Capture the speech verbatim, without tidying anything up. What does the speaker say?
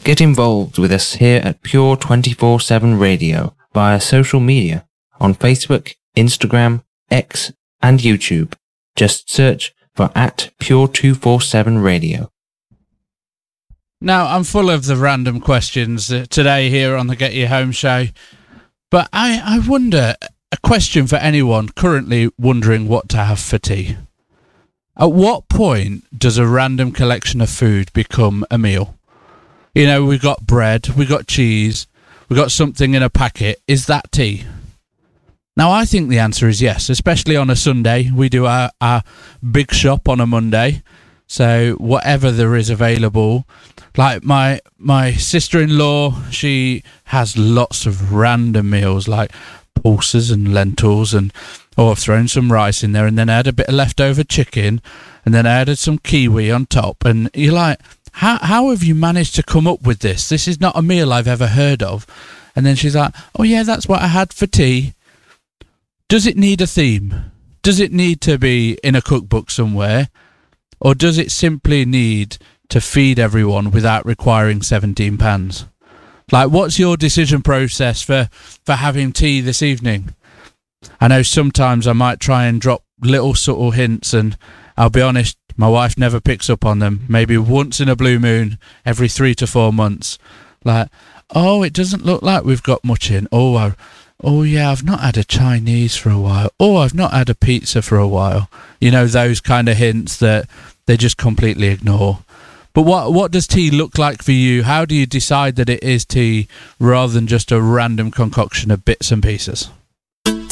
Get involved with us here at Pure twenty-four seven Radio via social media on Facebook, Instagram, X, and YouTube. Just search for at Pure two forty-seven Radio. Now, I'm full of the random questions uh, today here on the Get You Home show, but I, I wonder, a question for anyone currently wondering what to have for tea. At what point does a random collection of food become a meal? You know, we've got bread, we've got cheese, we've got something in a packet. Is that tea? Now, I think the answer is yes, especially on a Sunday. We do our, our big shop on a Monday, so whatever there is available. Like my my sister-in-law, she has lots of random meals, like pulses and lentils, and oh, I've thrown some rice in there, and then I had a bit of leftover chicken, and then I added some kiwi on top, and you're like, how how have you managed to come up with this? This is not a meal I've ever heard of. And then she's like, oh yeah, that's what I had for tea. Does it need a theme? Does it need to be in a cookbook somewhere? Or does it simply need to feed everyone without requiring seventeen pans? Like, what's your decision process for, for having tea this evening? I know sometimes I might try and drop little subtle hints, and I'll be honest, my wife never picks up on them. Maybe once in a blue moon, every three to four months. Like, oh, it doesn't look like we've got much in. Oh, I, oh yeah, I've not had a Chinese for a while. Oh, I've not had a pizza for a while. You know, those kind of hints that they just completely ignore. But what what does tea look like for you? How do you decide that it is tea rather than just a random concoction of bits and pieces?